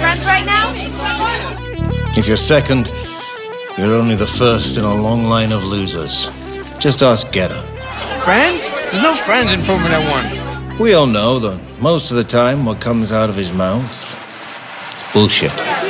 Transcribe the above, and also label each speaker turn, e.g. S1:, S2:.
S1: friends right now?
S2: If you're second, you're only the first in a long line of losers. Just ask Guerra.
S3: Friends? There's no friends in Formula One.
S2: We all know that most of the time what comes out of his mouth is bullshit.